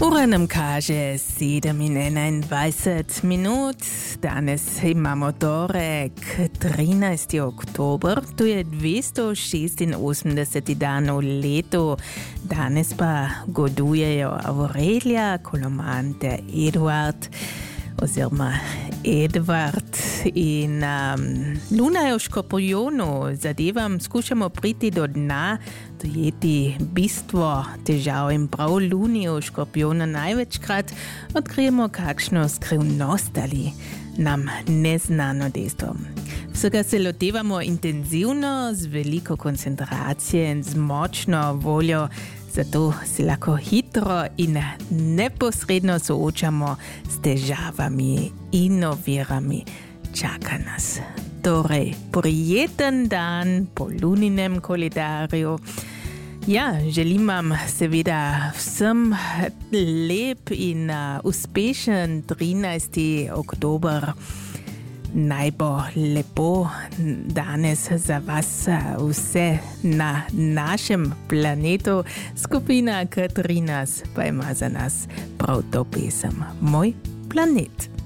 Ura nam kaže 7:21 minut. Danes imamo torek 13. oktober, to je 286. dan v letu. Danes pa godujejo Aurelija, Kolomante, Eduard oziroma Edvard in Luna je v Škorpijonu. Zadevam skušamo priti do dna, dojeti bistvo težav in prav Luni v Škorpijonu največkrat odkrijemo kakšno skrivnost ali nam neznano dejstvo. Vsega se lotevamo intenzivno, z veliko koncentracije in z močno voljo, zato se lahko hitro in neposredno soočamo s težavami in ovirami. Čaka nas torej prijeten dan po luninem koledarju. Ja, želim vam seveda vsem lep in uspešen 13. oktober. Naj bo lepo danes za vas vse na našem planetu. Skupina Katrinas pa ima za nas prav to pesem Moj planet.